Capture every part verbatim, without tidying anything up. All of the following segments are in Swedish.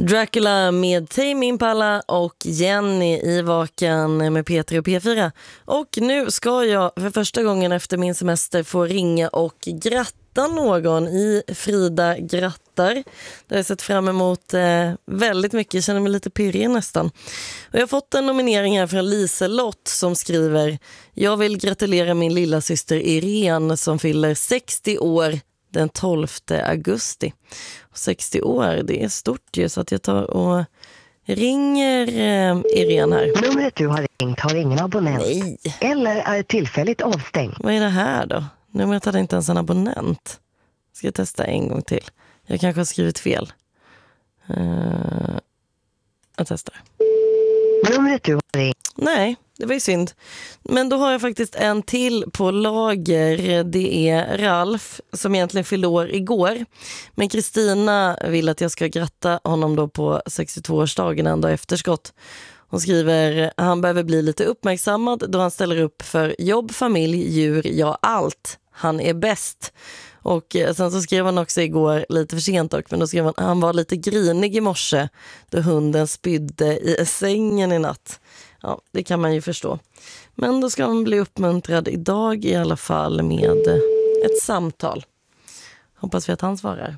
Dracula med Tame Impala och Jenny i Vaken med Peter och P fyra. Och nu ska jag för första gången efter min semester få ringa och gratta någon i Frida grattar. Det har jag sett fram emot eh, väldigt mycket. Jag känner mig lite pirrig nästan. Och jag har fått en nominering här från Liselott som skriver: jag vill gratulera min lilla syster Irene som fyller sextio år den tolfte augusti. Och sextio år, det är stort ju, så att jag tar och ringer eh, Irene här. Numret du har ringt har ingen abonnent. Nej. Eller är tillfälligt avstängt. Vad är det här då? Numret hade inte ens en abonnent. Ska jag testa en gång till? Jag kanske har skrivit fel. Uh, jag testar. Numret du har ringt. Nej, det var ju synd. Men då har jag faktiskt en till på lager. Det är Ralf som egentligen fyllde år igår. Men Kristina vill att jag ska gratta honom då på sextiotvåårsdagen ändå efterskott. Hon skriver: han behöver bli lite uppmärksammad då han ställer upp för jobb, familj, djur, ja allt. Han är bäst. Och sen så skrev han också igår, lite för sent dock, men då skrev han: han var lite grinig i morse då hunden spydde i sängen i natt. Ja, det kan man ju förstå. Men då ska han bli uppmuntrad idag i alla fall med ett samtal. Hoppas vi att han svarar.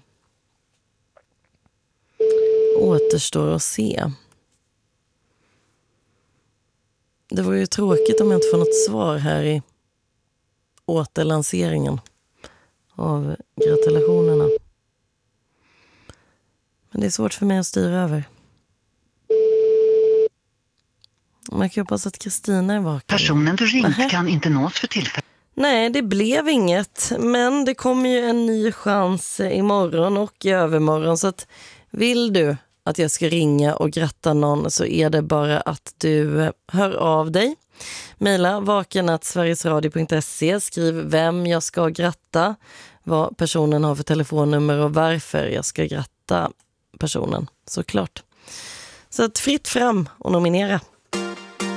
Återstår att se. Det var ju tråkigt om jag inte får något svar här i återlanseringen av gratulationerna. Men det är svårt för mig att styra över. Man kan hoppas att Kristina är vaken. Personen du ringt Aha. kan inte nås för tillfället. Nej, det blev inget. Men det kommer ju en ny chans imorgon och i övermorgon. Så att vill du att jag ska ringa och gratta någon så är det bara att du hör av dig. Maila vaken at sverigesradio punkt se. Skriv vem jag ska gratta, vad personen har för telefonnummer och varför jag ska gratta personen, såklart. Så att fritt fram och nominera.